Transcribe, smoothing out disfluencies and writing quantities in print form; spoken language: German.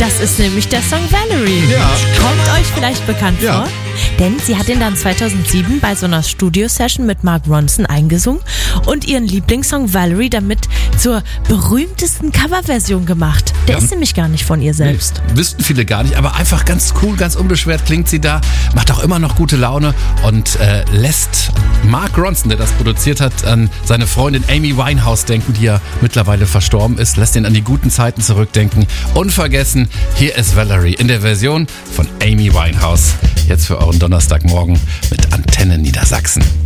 Das ist nämlich der Song Valerie. Ja. Kommt euch vielleicht bekannt vor? Denn sie hat ihn dann 2007 bei so einer Studio-Session mit Mark Ronson eingesungen und ihren Lieblingssong Valerie damit zur berühmtesten Coverversion gemacht. Der ist nämlich gar nicht von ihr selbst. Wüssten viele gar nicht, aber einfach ganz cool, ganz unbeschwert klingt sie da, macht auch immer noch gute Laune und lässt Mark Ronson, der das produziert hat, an seine Freundin Amy Winehouse denken, die ja mittlerweile verstorben ist, lässt ihn an die guten Zeiten zurückdenken. Unvergessen, hier ist Valerie in der Version von Amy Winehouse. Jetzt für euren Donnerstagmorgen mit Antenne Niedersachsen.